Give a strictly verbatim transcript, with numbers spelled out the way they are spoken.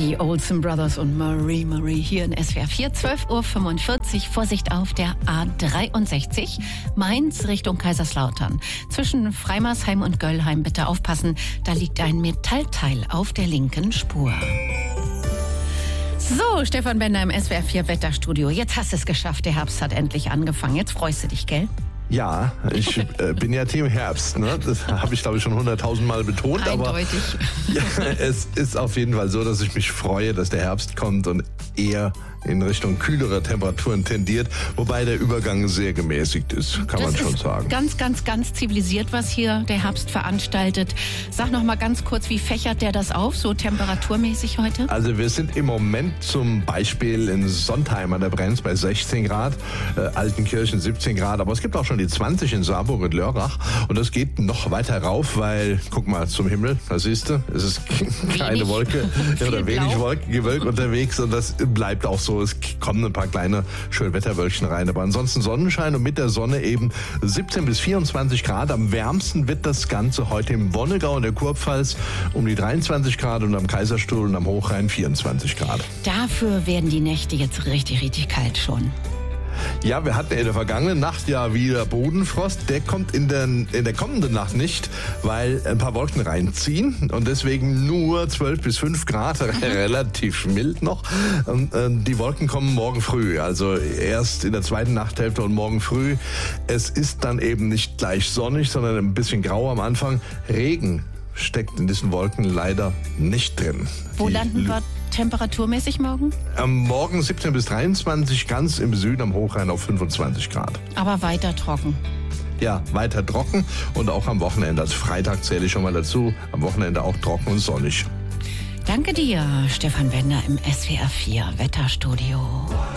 Die Olsen Brothers und Marie Marie hier in S W R vier, zwölf Uhr fünfundvierzig. Vorsicht auf der A dreiundsechzig, Mainz Richtung Kaiserslautern. Zwischen Freimersheim und Göllheim bitte aufpassen, da liegt ein Metallteil auf der linken Spur. So, Stefan Bender im S W R vier Wetterstudio. Jetzt hast du es geschafft, der Herbst hat endlich angefangen. Jetzt freust du dich, gell? Ja, ich äh, bin ja Team Herbst. Ne? Das habe ich, glaube ich, schon hunderttausend Mal betont. Eindeutig. Aber ja, es ist auf jeden Fall so, dass ich mich freue, dass der Herbst kommt und eher in Richtung kühlere Temperaturen tendiert, wobei der Übergang sehr gemäßigt ist, kann das man schon ist sagen. Ganz, ganz, ganz zivilisiert, was hier der Herbst veranstaltet. Sag noch mal ganz kurz, wie fächert der das auf, so temperaturmäßig heute? Also wir sind im Moment zum Beispiel in Sontheim an der Brenz bei sechzehn Grad, äh, Altenkirchen siebzehn Grad, aber es gibt auch schon die zwanzig in Saarburg und Lörrach und es geht noch weiter rauf, weil, guck mal zum Himmel, da siehst du, es ist keine Wenig. Wolke oder wenig Blau. Wolken, Gewölk unterwegs und das bleibt auch so. Es kommen ein paar kleine Schönwetterwölkchen rein, aber ansonsten Sonnenschein und mit der Sonne eben siebzehn bis vierundzwanzig Grad. Am wärmsten wird das Ganze heute im Wonnegau und der Kurpfalz um die dreiundzwanzig Grad und am Kaiserstuhl und am Hochrhein vierundzwanzig Grad. Dafür werden die Nächte jetzt richtig, richtig kalt schon. Ja, wir hatten in der vergangenen Nacht ja wieder Bodenfrost. Der kommt in der, in der kommenden Nacht nicht, weil ein paar Wolken reinziehen und deswegen nur zwölf bis fünf Grad, relativ mild noch. Und, äh, die Wolken kommen morgen früh, also erst in der zweiten Nachthälfte und morgen früh. Es ist dann eben nicht gleich sonnig, sondern ein bisschen grau am Anfang. Regen steckt in diesen Wolken leider nicht drin. Wo Die landen wir temperaturmäßig morgen? Am Morgen siebzehn bis dreiundzwanzig, ganz im Süden am Hochrhein auf fünfundzwanzig Grad. Aber weiter trocken. Ja, weiter trocken und auch am Wochenende. Als Freitag zähle ich schon mal dazu. Am Wochenende auch trocken und sonnig. Danke dir, Stefan Bender im S W R vier Wetterstudio.